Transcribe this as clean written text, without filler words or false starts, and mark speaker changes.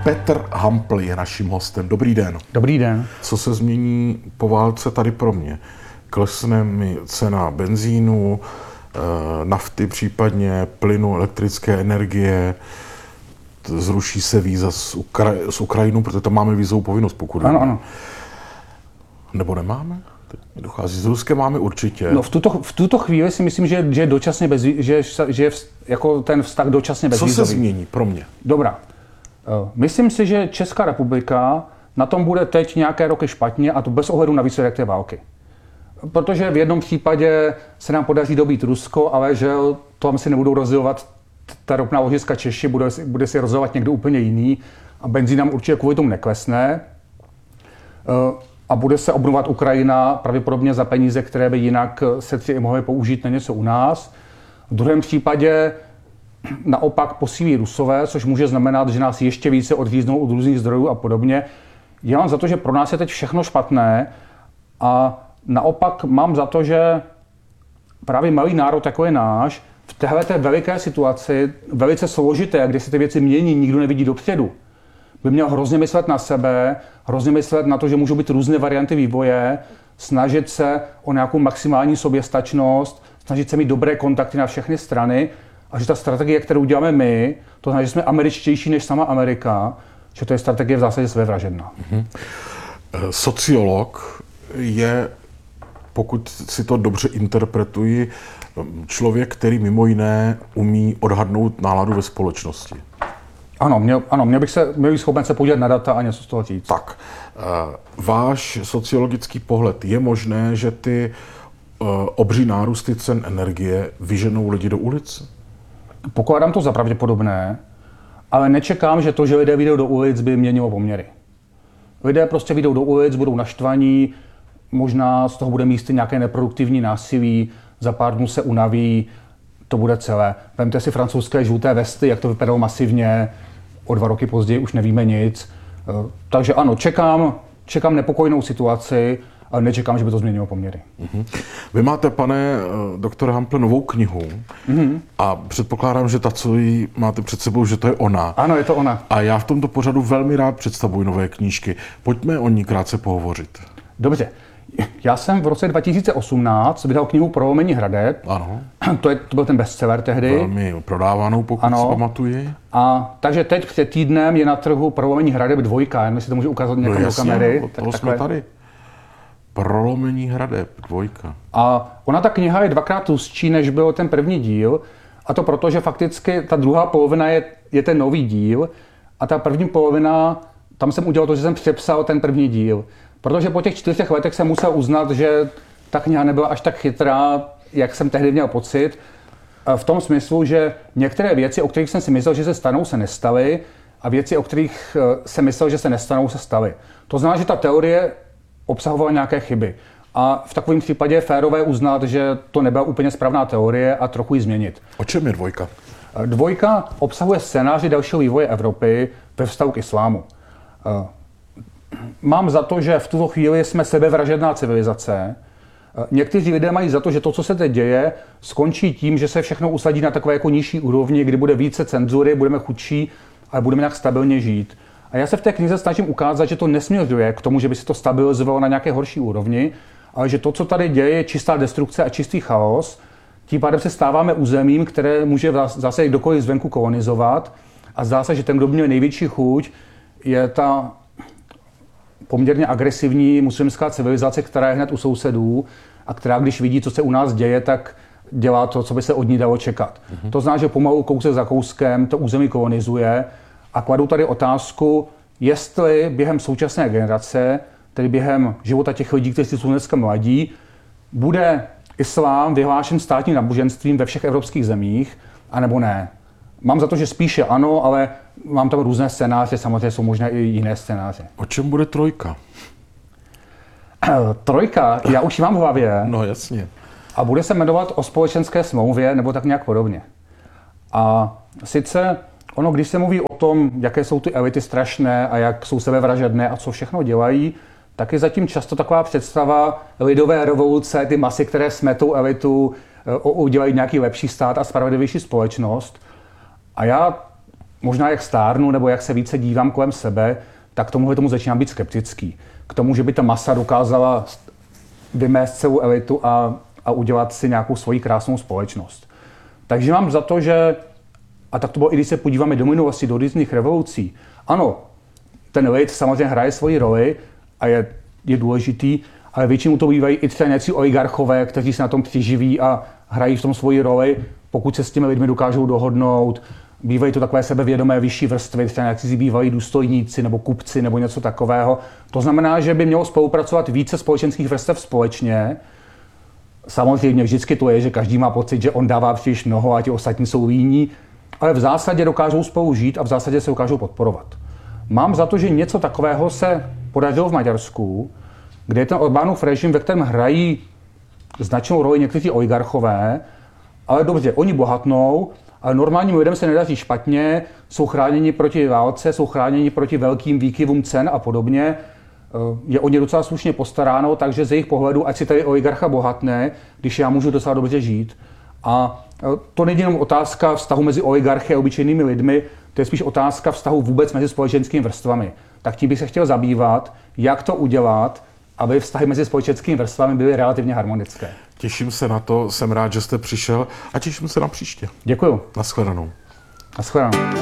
Speaker 1: Petr Hampl je naším hostem. Dobrý den.
Speaker 2: Dobrý den.
Speaker 1: Co se změní po válce tady pro mě? Klesne mi cena benzínu, nafty případně, plynu, elektrické energie, zruší se víza s Ukrajinou, protože tam máme vízovou povinnost, pokud
Speaker 2: Ano.
Speaker 1: Nebo nemáme? Dochází. S Ruskem máme určitě.
Speaker 2: No v tuto chvíli si myslím, že je dočasně že je jako ten vztah dočasně bezvízový.
Speaker 1: Co se změní pro mě?
Speaker 2: Dobrá. Myslím si, že Česká republika na tom bude teď nějaké roky špatně, a to bez ohledu na výsledek té války. Protože v jednom případě se nám podaří dobít Rusko, ale že tam si nebudou rozdělovat ta ropná ložiska Češi, bude si rozdělovat někdo úplně jiný a benzín nám určitě kvůli tomu neklesne. A bude se obnovovat Ukrajina pravděpodobně za peníze, které by jinak se třeba mohly použít na něco u nás. V druhém případě naopak posílí Rusové, což může znamenat, že nás ještě více odříznou od různých zdrojů a podobně. Já mám za to, že pro nás je teď všechno špatné a naopak mám za to, že právě malý národ, jako je náš, v téhleté veliké situaci, velice složité, kde se ty věci mění, nikdo nevidí dopředu, by měl hrozně myslet na sebe, hrozně myslet na to, že můžou být různé varianty vývoje, snažit se o nějakou maximální soběstačnost, snažit se mít dobré kontakty na všechny strany a že ta strategie, kterou děláme my, to znamená, že jsme američtější než sama Amerika, že to je strategie v zásadě svévražedná.
Speaker 1: Sociolog je, pokud si to dobře interpretuji, člověk, který mimo jiné umí odhadnout náladu ve společnosti.
Speaker 2: Ano, měl bych schopen se podívat na data a něco z toho říct.
Speaker 1: Tak, váš sociologický pohled, je možné, že ty obří nárůsty cen energie vyženou lidi do ulic?
Speaker 2: Pokládám to za pravděpodobné, ale nečekám, že to, že lidé vyjdou do ulic, by měnilo poměry. Lidé prostě vyjdou do ulic, budou naštvaní, možná z toho bude místy nějaké neproduktivní násilí, za pár dnů se unaví, to bude celé. Vemte si francouzské žluté vesty, jak to vypadalo masivně, o 2 roky později už nevíme nic. Takže ano, čekám nepokojnou situaci, ale nečekám, že by to změnilo poměry.
Speaker 1: Vy máte, pane doktor Hample, novou knihu a předpokládám, že ta, co ji máte před sebou, že to je ona.
Speaker 2: Ano, je to ona.
Speaker 1: A já v tomto pořadu velmi rád představuji nové knížky. Pojďme o ní krátce pohovořit.
Speaker 2: Dobře. Já jsem v roce 2018 vydal knihu Prolomení hradeb.
Speaker 1: Ano.
Speaker 2: To byl ten bestseller tehdy.
Speaker 1: Velmi prodávanou, pokud si pamatuji.
Speaker 2: A takže teď před týdnem je na trhu Prolomení hradeb 2. Nevím, jestli to můžu ukázat někam do kamery.
Speaker 1: Toho jsme tady. Prolomení hradeb 2.
Speaker 2: A ona, ta kniha je 2x tlustší, než byl ten první díl. A to proto, že fakticky ta druhá polovina je ten nový díl. A ta první polovina, tam jsem udělal to, že jsem přepsal ten první díl. Protože po těch 4 letech jsem musel uznat, že ta kniha nebyla až tak chytrá, jak jsem tehdy měl pocit. V tom smyslu, že některé věci, o kterých jsem si myslel, že se stanou, se nestaly, a věci, o kterých jsem myslel, že se nestanou, se staly. To znamená, že ta teorie obsahovala nějaké chyby. A v takovém případě je férové uznat, že to nebyla úplně správná teorie a trochu ji změnit.
Speaker 1: O čem je 2?
Speaker 2: 2 obsahuje scénáře dalšího vývoje Evropy ve vztahu k islámu. Mám za to, že v tuto chvíli jsme sebevražedná civilizace. Někteří lidé mají za to, že to, co se teď děje, skončí tím, že se všechno usadí na takové jako nižší úrovni, kdy bude více cenzury, budeme chudší, ale budeme nějak stabilně žít. A já se v té knize snažím ukázat, že to nesměřuje k tomu, že by se to stabilizovalo na nějaké horší úrovni, ale že to, co tady děje, je čistá destrukce a čistý chaos. Tím pádem se stáváme územím, které může zase kdokoliv zvenku kolonizovat. A zdá se, že ten, kdo měl největší chuť, je ta poměrně agresivní muslimská civilizace, která je hned u sousedů a která, když vidí, co se u nás děje, tak dělá to, co by se od ní dalo čekat. To znamená, že pomalu kousek za kouskem to území kolonizuje a kladu tady otázku, jestli během současné generace, tedy během života těch lidí, kteří jsou dneska mladí, bude islám vyhlášen státním náboženstvím ve všech evropských zemích, anebo ne. Mám za to, že spíše ano, ale mám tam různé scénáře, samozřejmě jsou možná i jiné scénáře.
Speaker 1: O čem bude 3?
Speaker 2: 3, já už ji mám v hlavě.
Speaker 1: No jasně.
Speaker 2: A bude se jmenovat O společenské smlouvě, nebo tak nějak podobně. A sice ono, když se mluví o tom, jaké jsou ty elity strašné a jak jsou sebevražedné a co všechno dělají, tak je zatím často taková představa lidové revoluce, ty masy, které smetou elitu, udělají nějaký lepší stát a spravedlivější společnost. A já možná jak stárnu nebo jak se více dívám kolem sebe, tak tomu začínám být skeptický. K tomu, že by ta masa dokázala vymést celou elitu a udělat si nějakou svoji krásnou společnost. Takže mám za to, že, a tak to bylo, i když se podíváme do minulosti, do různých revolucí, ano, ten lid samozřejmě hraje svoji roli a je důležitý, ale většinou to bývají i třeba nějací oligarchové, kteří se na tom přiživí a hrají v tom svoji roli, pokud se s těmi lidmi dokážou dohodnout. Bývají to takové sebevědomé vyšší vrstvy, třeba nějací bývalí důstojníci nebo kupci nebo něco takového. To znamená, že by mělo spolupracovat více společenských vrstev společně. Samozřejmě vždycky to je, že každý má pocit, že on dává příliš mnoho a ti ostatní jsou líní, ale v zásadě dokážou spolu žít a v zásadě se dokážou podporovat. Mám za to, že něco takového se podařilo v Maďarsku, kde je ten Orbánův režim, ve kterém hrají značnou roli někteří oligarchové, ale dobře, oni bohatnou, ale normálním lidem se nedaří špatně, jsou chráněni proti válce, jsou chráněni proti velkým výkyvům cen a podobně. Je o ně docela slušně postaráno, takže z jejich pohledu, ať si tady oligarcha bohatne, když já můžu docela dobře žít. A to není jenom otázka vztahu mezi oligarchy a obyčejnými lidmi, to je spíš otázka vztahu vůbec mezi společenskými vrstvami. Tak tím bych se chtěl zabývat, jak to udělat, aby vztahy mezi společenskými vrstvami byly relativně harmonické.
Speaker 1: Těším se na to, jsem rád, že jste přišel a těším se na příště.
Speaker 2: Děkuju.
Speaker 1: Naschledanou.
Speaker 2: Naschledanou.